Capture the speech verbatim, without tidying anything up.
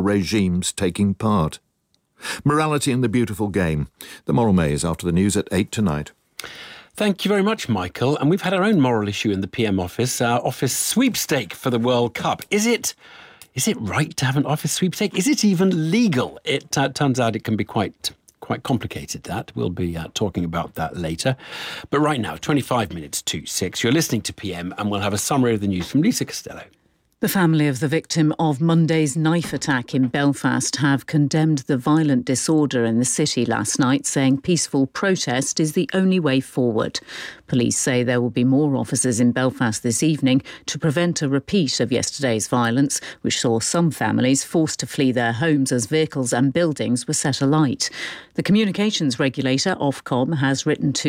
regimes taking part. Morality in the beautiful game. The Moral Maze after the news at eight tonight. Thank you very much, Michael. And we've had our own moral issue in the P M office, our office sweepstake for the World Cup. Is it is it right to have an office sweepstake? Is it even legal? It uh, turns out it can be quite quite complicated, that. We'll be uh, talking about that later. But right now, twenty-five minutes to six. You're listening to P M, and we'll have a summary of the news from Lisa Costello. The family of the victim of Monday's knife attack in Belfast have condemned the violent disorder in the city last night, saying peaceful protest is the only way forward. Police say there will be more officers in Belfast this evening to prevent a repeat of yesterday's violence, which saw some families forced to flee their homes as vehicles and buildings were set alight. The communications regulator, Ofcom, has written to